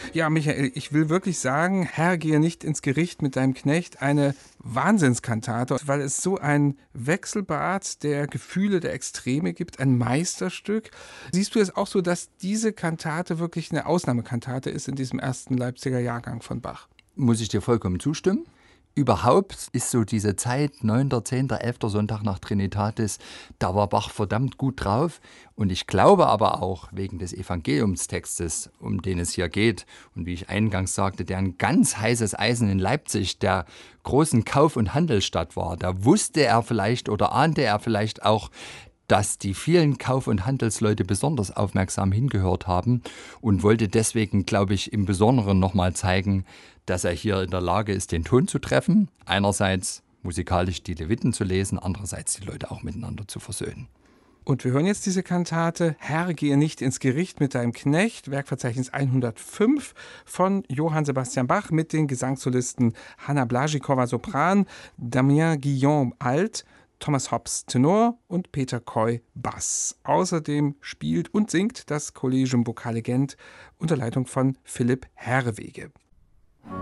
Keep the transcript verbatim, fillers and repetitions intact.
Ja, Michael, ich will wirklich sagen, Herr, gehe nicht ins Gericht mit deinem Knecht, eine Wahnsinnskantate, weil es so ein Wechselbad der Gefühle, der Extreme gibt, ein Meisterstück. Siehst du es auch so, dass diese Kantate wirklich eine Ausnahmekantate ist in diesem ersten Leipziger Jahrgang von Bach? Muss ich dir vollkommen zustimmen. Überhaupt ist so diese Zeit, neunter, zehnter, elfter Sonntag nach Trinitatis, da war Bach verdammt gut drauf. Und ich glaube aber auch wegen des Evangeliumstextes, um den es hier geht, und wie ich eingangs sagte, der ein ganz heißes Eisen in Leipzig, der großen Kauf- und Handelsstadt war. Da wusste er vielleicht oder ahnte er vielleicht auch, dass die vielen Kauf- und Handelsleute besonders aufmerksam hingehört haben und wollte deswegen, glaube ich, im Besonderen nochmal zeigen, dass er hier in der Lage ist, den Ton zu treffen. Einerseits musikalisch die Leviten zu lesen, andererseits die Leute auch miteinander zu versöhnen. Und wir hören jetzt diese Kantate Herr, gehe nicht ins Gericht mit deinem Knecht, Werkverzeichnis hundertfünf von Johann Sebastian Bach mit den Gesangssolisten Hanna Blaschikowa Sopran, Damien Guillaume Alt, Thomas Hobbs Tenor und Peter Coy Bass. Außerdem spielt und singt das Collegium Vocale Gent unter Leitung von Philipp Herrewege.